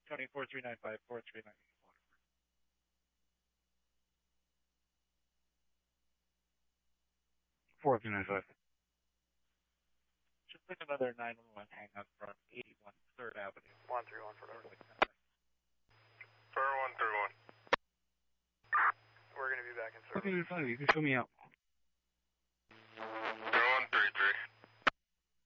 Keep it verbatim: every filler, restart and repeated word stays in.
Tony, four three nine five, four three nine five. four three nine five. Just like another nine one one hang out front, eighty-one third Avenue. one three one for Third one three one. We're going to be back in service. Okay, fine. You can show me out.